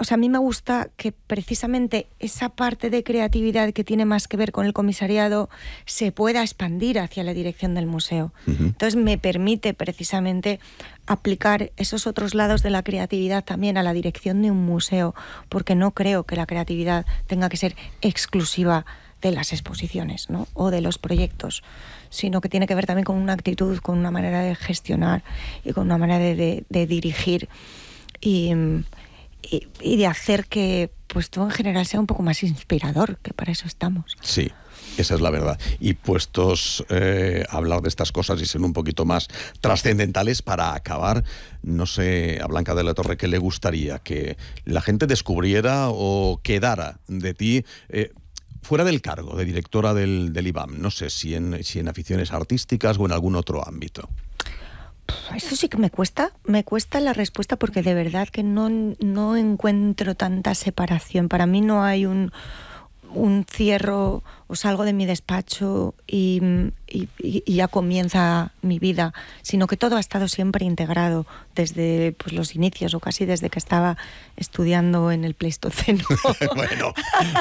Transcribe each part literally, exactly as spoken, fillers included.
o sea, a mí me gusta que precisamente esa parte de creatividad que tiene más que ver con el comisariado se pueda expandir hacia la dirección del museo. Uh-huh. Entonces me permite precisamente aplicar esos otros lados de la creatividad también a la dirección de un museo, porque no creo que la creatividad tenga que ser exclusiva de las exposiciones, ¿no? O de los proyectos, sino que tiene que ver también con una actitud, con una manera de gestionar y con una manera de, de, de dirigir y, y, y de hacer que pues todo en general sea un poco más inspirador, que para eso estamos. Sí. Esa es la verdad. Y puestos eh, a hablar de estas cosas y ser un poquito más trascendentales, para acabar, no sé, a Blanca de la Torre, ¿qué le gustaría? ¿Que la gente descubriera o quedara de ti eh, fuera del cargo de directora del, del I B A M? No sé si en, si en aficiones artísticas o en algún otro ámbito. Eso sí que me cuesta, me cuesta la respuesta, porque de verdad que no, no encuentro tanta separación. Para mí no hay un... un cierro o salgo de mi despacho y, y, y ya comienza mi vida, sino que todo ha estado siempre integrado desde pues, los inicios, o casi desde que estaba estudiando en el Pleistoceno. Bueno.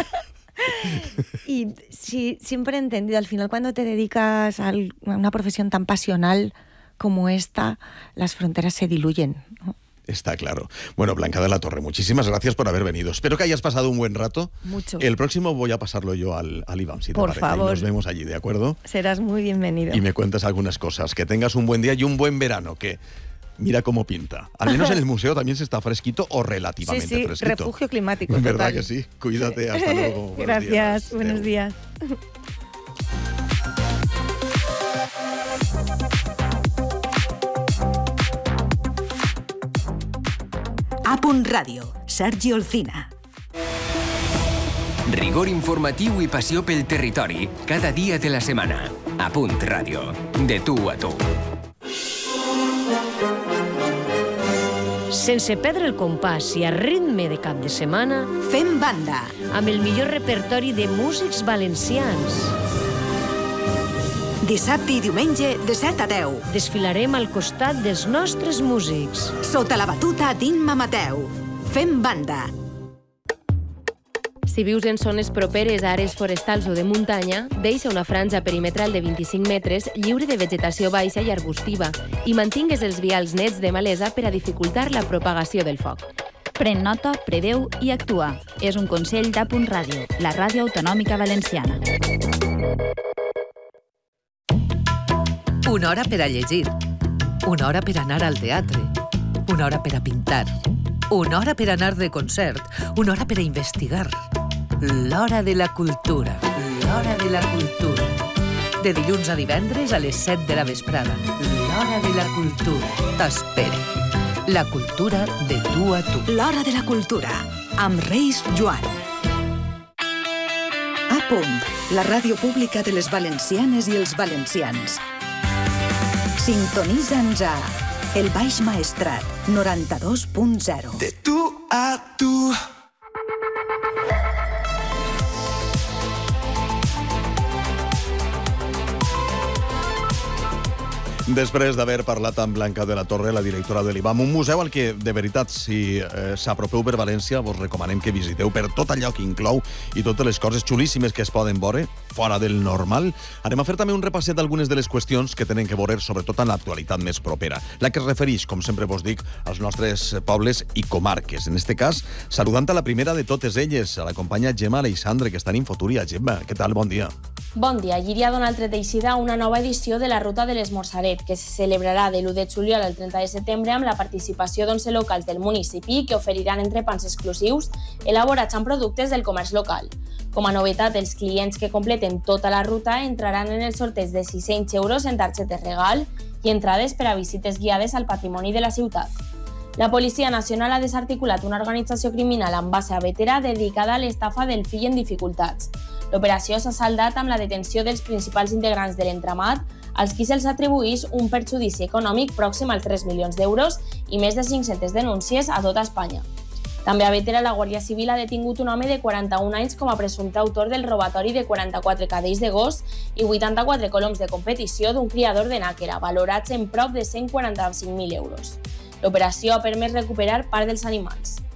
Y sí, siempre he entendido, al final cuando te dedicas a una profesión tan pasional como esta, las fronteras se diluyen, ¿no? Está claro. Bueno, Blanca de la Torre, muchísimas gracias por haber venido. Espero que hayas pasado un buen rato. Mucho. El próximo voy a pasarlo yo al, al I B A M, si te por parece. favor. Y nos vemos allí, ¿de acuerdo? Serás muy bienvenido. Y me cuentas algunas cosas. Que tengas un buen día y un buen verano, que mira cómo pinta. Al menos en el museo también se está fresquito o relativamente sí, sí, fresquito. Refugio climático. ¿Verdad total. que sí? Cuídate, hasta luego. Gracias, buenos días. A Punt Ràdio, Sergi Olcina. Rigor informatiu i passió pel territori, cada dia de la setmana. A Punt Ràdio, de tu a tu. Sense perdre el compàs i a ritme de cap de setmana, Fem banda. Amb el millor repertori de músics valencians. Dissabte i diumenge de set a deu. Desfilarem al costat dels nostres músics. Sota la batuta d'Imma Mateu. Fem banda. Si vius en zones properes a àrees forestals o de muntanya, deixa una franja perimetral de vint-i-cinc metres lliure de vegetació baixa i arbustiva i mantingues els vials nets de malesa per a dificultar la propagació del foc. Pren nota, preveu i actua. És un consell d'A Punt Ràdio, la ràdio autonòmica valenciana. Una hora per a llegir, una hora per anar al teatre, una hora per a pintar, una hora per anar de concert, una hora per a investigar. L'hora de la cultura, l'hora de la cultura. De dilluns a divendres a les set de la vesprada. L'hora de la cultura. T'espera. La cultura de tu a tu. L'hora de la cultura, amb Reis Joan. A Punt, la ràdio pública de les valencianes i els valencians. Sintonitza'ns a El Baix Maestrat, noranta-dos punt zero. De tu a tu. Després d'haver parlat amb Blanca de la Torre, la directora de l'I B A M, un museu al que, de veritat, si eh, s'apropeu per València, vos recomanem que visiteu per tot allò que inclou i totes les coses xulíssimes que es poden veure, fora del normal. Anem a fer també un repasset d'algunes de les qüestions que tenen que veure, sobretot en l'actualitat més propera, la que es refereix, com sempre vos dic, als nostres pobles i comarques. En este cas, saludant a la primera de totes elles, a la companya Gemma Aleixandre, que està en Infotúria. Gemma, què tal? Bon dia. Bon dia. Lliria dona altre teixida una nova edició de la Ruta de l'Esmorzaret, que se celebrarà de l'u de juliol al trenta de setembre amb la participació d'onze locals del municipi que oferiran entrepans exclusius elaborats amb productes del comerç local. Com a novetat, els clients que completen tota la ruta entraran en el sorteig de sis-cents euros en targetes regal i entrades per a visites guiades al patrimoni de la ciutat. La Policia Nacional ha desarticulat una organització criminal amb base a Bétera dedicada a l'estafa del fill en dificultats. L'operació s'ha saldat amb la detenció dels principals integrants de l'entramat, als qui se'ls atribueix un perjudici econòmic pròxim als tres milions d'euros i més de cinc-centes denúncies a tota Espanya. També a Bétera, la Guàrdia Civil ha detingut un home de quaranta-un anys com a presumpte autor del robatori de quaranta-quatre cadells de gos i vuitanta-quatre coloms de competició d'un criador de Nàquera, valorats en prop de cent quaranta-cinc mil euros. L'operació ha permès recuperar part dels animals.